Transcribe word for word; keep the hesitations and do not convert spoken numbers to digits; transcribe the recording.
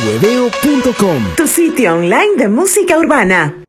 hueveo punto com, tu sitio online de música urbana.